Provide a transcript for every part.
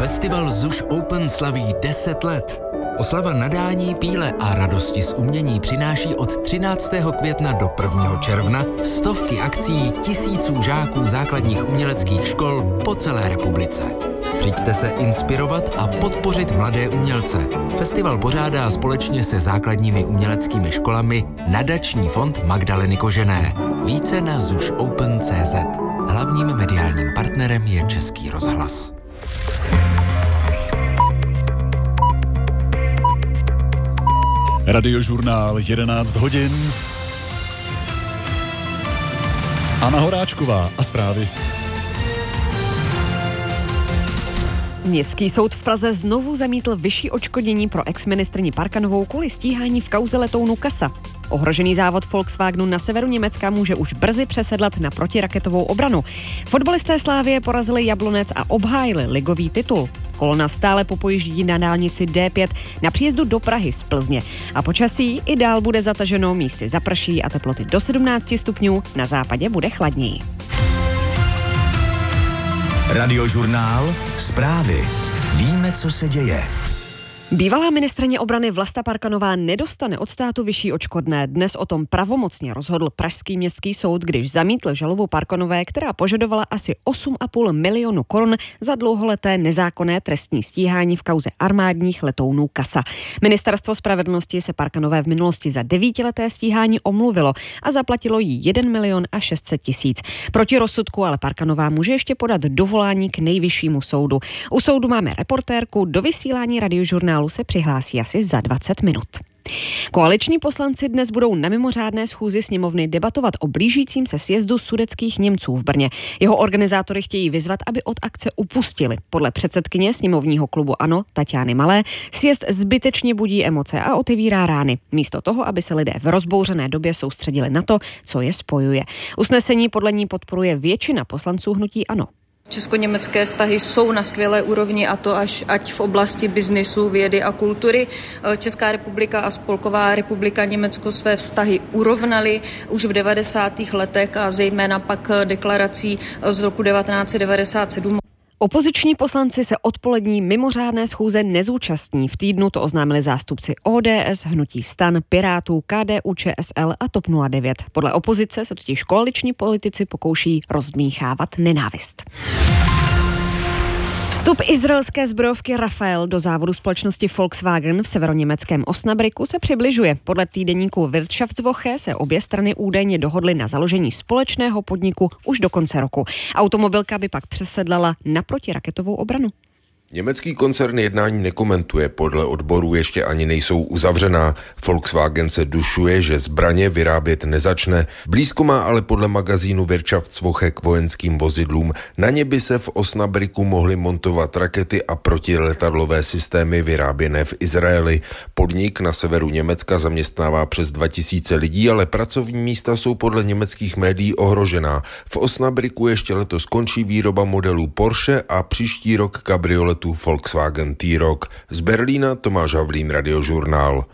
Festival ZUŠ Open slaví 10 let. Oslava nadání, píle a radosti z umění přináší od 13. května do 1. června stovky akcí tisíců žáků základních uměleckých škol po celé republice. Přijďte se inspirovat a podpořit mladé umělce. Festival pořádá společně se základními uměleckými školami Nadační fond Magdaleny Kožené. Více na zušopen.cz. Hlavním mediálním partnerem je Český rozhlas. Radiožurnál 11 hodin. Anna Horáčková a zprávy. Městský soud v Praze znovu zamítl vyšší odškodnění pro exministryni Parkanovou kvůli stíhání v kauze letounu Kasa. Ohrožený závod Volkswagenu na severu Německa může už brzy přesedlat na protiraketovou obranu. Fotbalisté Slávie porazili Jablonec a obhájili ligový titul. Kolona stále popojíždí na dálnici D5 na příjezdu do Prahy z Plzně. A počasí i dál bude zataženo, místy zaprší a teploty do 17 stupňů, na západě bude chladněji. Radiožurnál, zprávy. Víme, co se děje. Bývalá ministryně obrany Vlasta Parkanová nedostane od státu vyšší odškodné. Dnes o tom pravomocně rozhodl pražský městský soud, když zamítl žalobu Parkanové, která požadovala asi 8,5 milionu korun za dlouholeté nezákonné trestní stíhání v kauze armádních letounů Kasa. Ministerstvo spravedlnosti se Parkanové v minulosti za 9leté stíhání omluvilo a zaplatilo jí 1 600 000. Proti rozsudku ale Parkanová může ještě podat dovolání k nejvyššímu soudu. U soudu máme reportérku, do vysílání Radiožurnálu se přihlásí asi za 20 minut. Koaliční poslanci dnes budou na mimořádné schůzi sněmovny debatovat o blížícím se sjezdu sudetských Němců v Brně. Jeho organizátory chtějí vyzvat, aby od akce upustili. Podle předsedkyně sněmovního klubu ANO Taťány Malé sjezd zbytečně budí emoce a otevírá rány. Místo toho, aby se lidé v rozbouřené době soustředili na to, co je spojuje. Usnesení podle ní podporuje většina poslanců hnutí ANO. Česko-německé vztahy jsou na skvělé úrovni, a to ať v oblasti biznisu, vědy a kultury. Česká republika a Spolková republika Německo své vztahy urovnaly už v 90. letech a zejména pak deklarací z roku 1997. Opoziční poslanci se odpolední mimořádné schůze nezúčastní. V týdnu to oznámili zástupci ODS, hnutí STAN, Pirátů, KDU, ČSL a TOP 09. Podle opozice se totiž koaliční politici pokouší rozdmíchávat nenávist. Vstup izraelské zbrojovky Rafael do závodu společnosti Volkswagen v severoněmeckém Osnabrücken se přibližuje. Podle týdeníku Wirtschaftswoche se obě strany údajně dohodly na založení společného podniku už do konce roku. Automobilka by pak přesedlala na protiraketovou obranu. Německý koncern jednání nekomentuje, podle odborů ještě ani nejsou uzavřená. Volkswagen se dušuje, že zbraně vyrábět nezačne. Blízko má ale podle magazínu Wirtschaftswoche k vojenským vozidlům. Na ně by se v Osnabrücku mohly montovat rakety a protiletadlové systémy vyráběné v Izraeli. Podnik na severu Německa zaměstnává přes 2000 lidí, ale pracovní místa jsou podle německých médií ohrožená. V Osnabrücku ještě letos končí výroba modelů Porsche a příští rok kabrioletu Volkswagen T-Roc. Z Berlína Tomáš Havlín, Radiožurnál.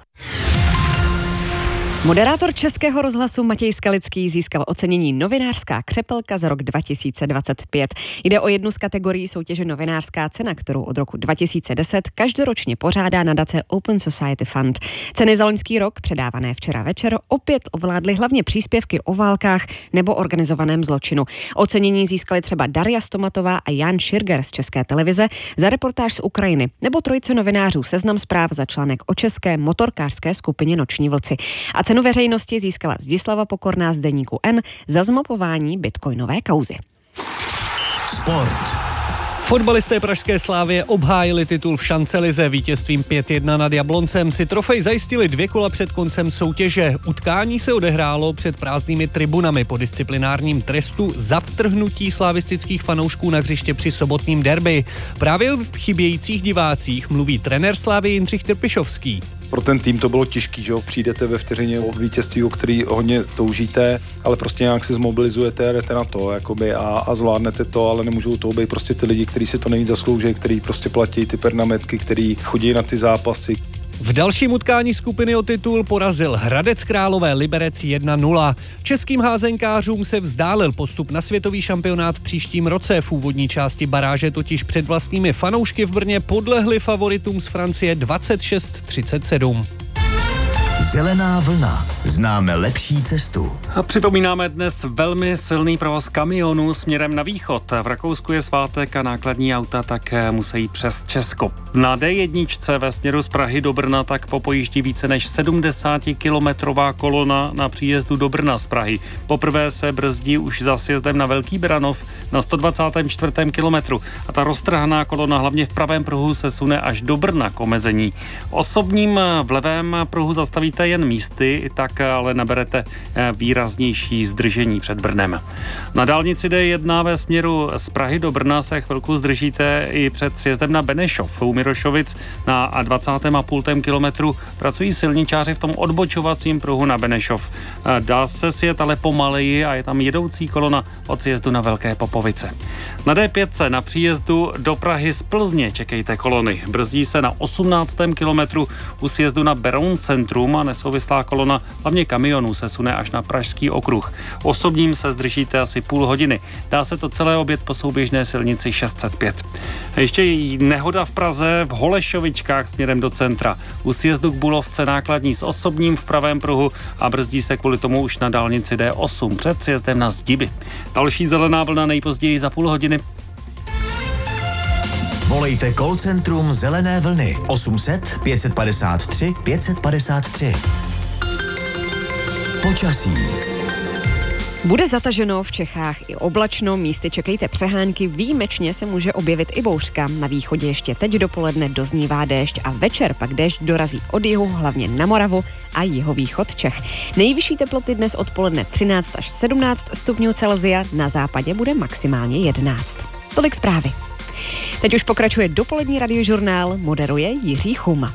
Moderátor Českého rozhlasu Matěj Skalický získal ocenění Novinářská křepelka za rok 2025. Jde o jednu z kategorií soutěže Novinářská cena, kterou od roku 2010 každoročně pořádá nadace Open Society Fund. Ceny za loňský rok, předávané včera večer, opět ovládly hlavně příspěvky o válkách nebo organizovaném zločinu. Ocenění získali třeba Daria Stomatová a Jan Širger z České televize za reportáž z Ukrajiny, nebo trojice novinářů Seznam Zpráv za článek o české motorkářské skupině Noční vlci. A cenu veřejnosti získala Zdislava Pokorná z deníku N za zmapování bitcoinové kauzy. Sport. Fotbalisté pražské Slávie obhájili titul v Šancelize. Vítězstvím 5-1 nad Jabloncem si trofej zajistili 2 kola před koncem soutěže. Utkání se odehrálo před prázdnými tribunami po disciplinárním trestu za vtrhnutí slavistických fanoušků na hřiště při sobotním derby. Právě o chybějících divácích mluví trenér Slávy Jindřich Trpišovský. Pro ten tým to bylo těžký, že jo, přijdete ve vteřině o vítězství, o který hodně toužíte, ale prostě nějak se zmobilizujete a jdete na to, jakoby, a zvládnete to, ale nemůžou to být prostě ty lidi, kteří si to nejvíc zaslouží, kteří prostě platí ty pernametky, kteří chodí na ty zápasy. V dalším utkání skupiny o titul porazil Hradec Králové Liberec 1-0. Českým házenkářům se vzdálil postup na světový šampionát v příštím roce. V úvodní části baráže totiž před vlastními fanoušky v Brně podlehli favoritům z Francie 26-37. Zelená vlna. Známe lepší cestu. A připomínáme dnes velmi silný provoz kamionů směrem na východ. V Rakousku je svátek a nákladní auta tak musí přes Česko. Na D1 ve směru z Prahy do Brna tak popojíždí více než 70-kilometrová kolona na příjezdu do Brna z Prahy. Poprvé se brzdí už za sjezdem na Velký Beranov na 124. kilometru a ta roztrhaná kolona hlavně v pravém pruhu se sune až do Brna k omezení. Osobním v levém pruhu zastavíte jen místy, tak ale naberete výraznější zdržení před Brnem. Na dálnici D1 ve směru z Prahy do Brna se chvilku zdržíte i před sjezdem na Benešov. U Mirošovic na 20,5 kilometru pracují silničáři v tom odbočovacím pruhu na Benešov. Dá se sjet ale pomaleji a je tam jedoucí kolona od sjezdu na Velké Popovice. Na D5 na příjezdu do Prahy z Plzně čekejte kolony. Brzdí se na 18. kilometru u sjezdu na Beroun centrum a nesouvislá kolona hlavně kamionů se sune až na Pražský okruh. Osobním se zdržíte asi půl hodiny. Dá se to celé obět po souběžné silnici 605. A ještě nehoda v Praze v Holešovičkách směrem do centra. U sjezdu k Bulovce nákladní s osobním v pravém pruhu a brzdí se kvůli tomu už na dálnici D8 před sjezdem na Zdiby. Další zelená vlna nejpozději za půl hodiny. Volejte call centrum Zelené vlny 800 553 553. Počasí. Bude zataženo v Čechách i oblačno, místy čekejte přehánky, výjimečně se může objevit i bouřka. Na východě ještě teď dopoledne doznívá déšť a večer pak déšť dorazí od jihu, hlavně na Moravu a jihovýchod Čech. Nejvyšší teploty dnes odpoledne 13 až 17 stupňů Celsia, na západě bude maximálně 11. Tolik zprávy. Teď už pokračuje dopolední radiožurnál, moderuje Jiří Chum.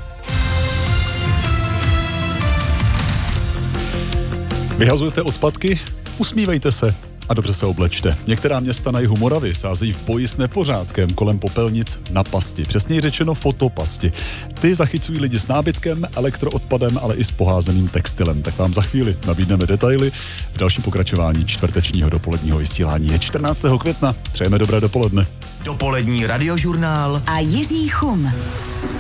Vyhazujete odpadky? Usmívejte se a dobře se oblečte. Některá města na jihu Moravy sázejí v boji s nepořádkem kolem popelnic na pasti. Přesněji řečeno fotopasti. Ty zachycují lidi s nábytkem, elektroodpadem, ale i s poházeným textilem. Tak vám za chvíli nabídneme detaily. V dalším pokračování čtvrtečního dopoledního vysílání je 14. května. Přejeme dobré dopoledne. Dopolední radiožurnál a Jiří Chum.